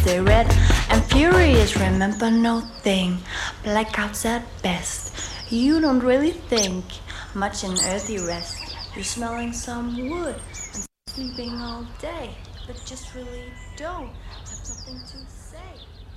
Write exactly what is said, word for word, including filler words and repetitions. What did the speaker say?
stay red and furious. Remember no thing, blackouts at best. You don't really think much in earthy rest. You're smelling some wood and sleeping all day, but just really don't have something to say.